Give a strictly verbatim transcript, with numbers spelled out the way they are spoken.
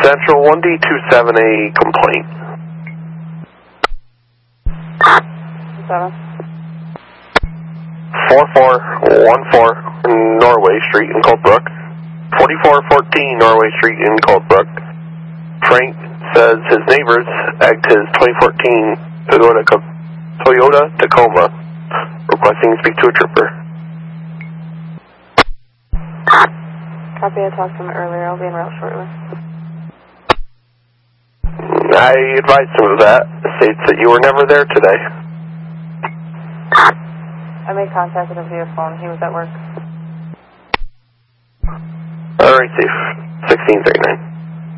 Central one D two seven, a complaint. seven. four four one four Norway Street in Coldbrook. forty-four fourteen Norway Street in Coldbrook. Frank says his neighbors egged his twenty fourteen Toyota, Toyota Tacoma, requesting to speak to a trooper. Copy, I talked to him earlier. I'll be en route shortly. I advised him of that. It states that you were never there today. I made contact with him via phone. He was at work. Alright, safe. sixteen thirty-nine.